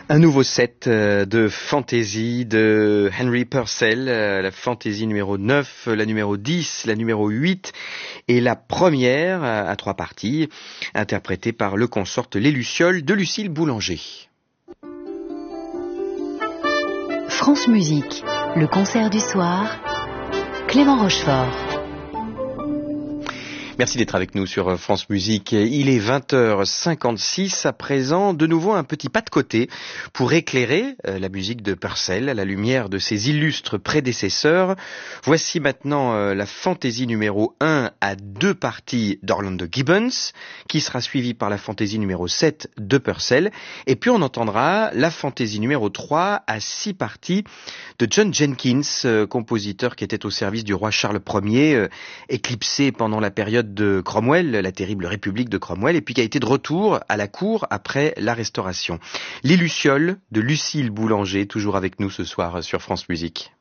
Un nouveau set de fantaisie de Henry Purcell, la fantaisie numéro 9, la numéro 10, la numéro 8 et la première à 3 parties, interprétée par le consort Les Lucioles de Lucille Boulanger. France Musique, le concert du soir, Clément Rochefort. Merci d'être avec nous sur France Musique. Il est 20h56 à présent. De nouveau un petit pas de côté pour éclairer la musique de Purcell à la lumière de ses illustres prédécesseurs. Voici maintenant la fantaisie numéro 1 à 2 parties d'Orlando Gibbons, qui sera suivie par la fantaisie numéro 7 de Purcell. Et puis on entendra la fantaisie numéro 3 à 6 parties de John Jenkins, compositeur qui était au service du roi Charles Ier, éclipsé pendant la période de Cromwell, la terrible République de Cromwell, et puis qui a été de retour à la cour après la Restauration. Les Lucioles de Lucille Boulanger, toujours avec nous ce soir sur France Musique.